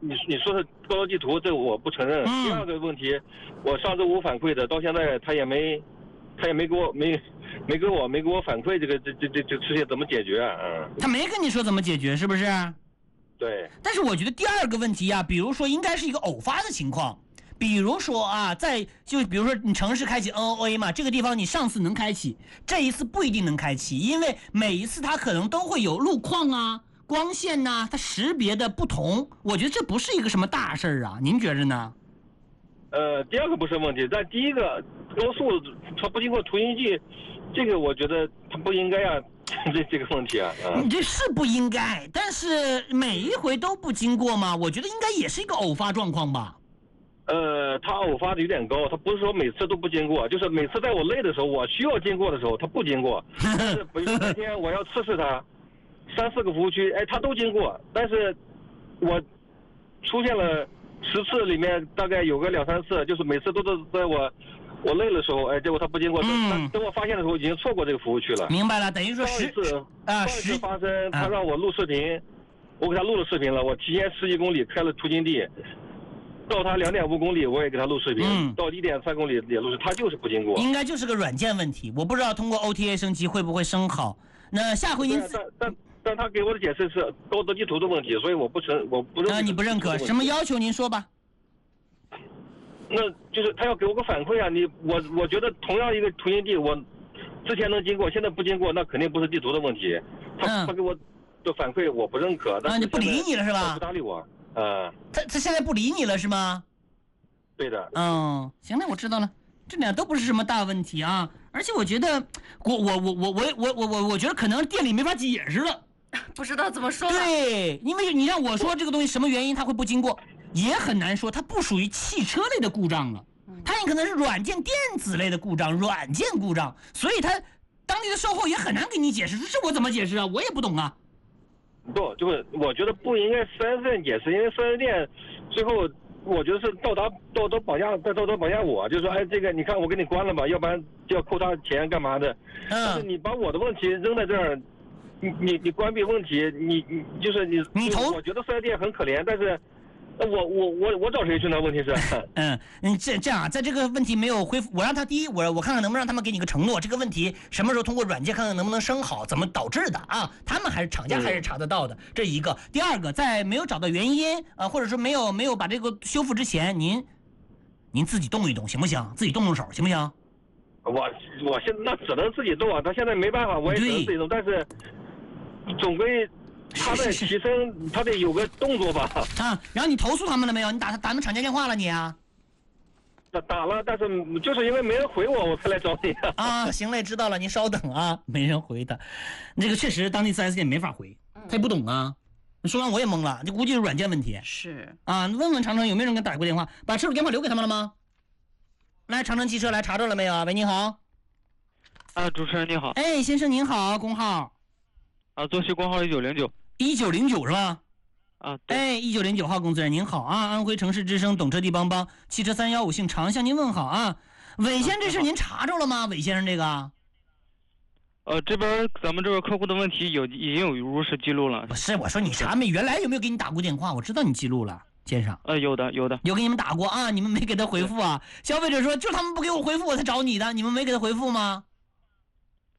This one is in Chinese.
你说的高德地图，这我不承认。第二个问题，我上周五反馈的，到现在他也没给我反馈这事情怎么解决啊？ 他没跟你说怎么解决，是不是？ 对。 但是我觉得第二个问题啊，比如说应该是一个偶发的情况。比如说啊，比如说你城市开启 NOA 嘛，这个地方你上次能开启，这一次不一定能开启，因为每一次它可能都会有路况啊、光线呐、它识别的不同。我觉得这不是一个什么大事儿啊，您觉着呢？ 第二个不是问题，但第一个高速它不经过图形计，这个我觉得它不应该啊，这个问题啊。 你这是不应该，但是每一回都不经过嘛，我觉得应该也是一个偶发状况吧。 他偶发的有点高，他不是说每次都不经过，就是每次在我累的时候，我需要经过的时候，他不经过。但是比如那天我要测试他，3、4个服务区，他都经过，但是我出现了10次里面大概有个2、3次，就是每次都是在我累的时候，结果他不经过。等我发现的时候，已经错过这个服务区了。 明白了，等于说上一次发生，他让我录视频，我给他录了视频了，我提前10几公里开了途经地。到他2.5公里，我也给他录视频；到1.3公里也录视，他就是不经过。 应该就是个软件问题，我不知道通过 OTA 升级会不会升好。那下回您但他给我的解释是高德地图的问题，所以我不认可。 你不认可？什么要求您说吧？ 那就是他要给我个反馈啊！我觉得同样一个途经地，我之前能经过，现在不经过，那肯定不是地图的问题。他给我的反馈我不认可，但是就不理你了是吧？ 不搭理我。 他现在不理你了是吗？ 对的。 行了，我知道了，这俩都不是什么大问题啊。而且我觉得，我觉得可能店里没法解释了， 不知道怎么说。 对，因为你让我说这个东西什么原因它会不经过，也很难说，它不属于汽车类的故障了，它也可能是软件电子类的故障，软件故障，所以它当地的售后也很难给你解释，这我怎么解释啊？我也不懂啊。 不，就是我觉得不应该4S店解释，因为4S店最后我觉得是道德绑架我，就是说这个你看我给你关了吧，要不然就要扣他钱干嘛的。但是你把我的问题扔在这儿，你关闭问题，你我觉得4S店很可怜，但是我找谁去呢？问题是， 这样啊，在这个问题没有恢复，我让他第一，我看看能不能让他们给你个承诺，这个问题什么时候通过软件看看能不能升好，怎么导致的啊？他们还是厂家还是查得到的，这一个。第二个，在没有找到原因或者说没有把这个修复之前，您自己动一动行不行？自己动手行不行？ 我现在那只能自己动啊，他现在没办法，我也只能自己动，但是总归。他得提升，他得有个动作吧。 然后你投诉他们了没有？你打他们厂家电话了你啊？ 打了，但是就是因为没人回我才来找你行嘞，知道了，您稍等啊，没人回的，这个确实当地 4S 店没法回，他也不懂啊。说完我也懵了，这估计是软件问题。 是问问长城有没有人给打过电话，把车主电话留给他们了吗？来，长城汽车来查着了没有啊？喂，您好。 主持人你好。 先生您好，工号。 作息工号1909。 1909是吧？ 对。 1909号工作人员您好啊，安徽城市之声懂车帝帮帮汽车315姓常向您问好啊。韦先生这事您查着了吗？韦先生这个？ 这边咱们这个客户的问题已经有如实记录了。 不是，我说你查没？原来有没有给你打过电话？我知道你记录了，先生。 有的。 有给你们打过啊？你们没给他回复啊？消费者说就他们不给我回复，我才找你的，你们没给他回复吗？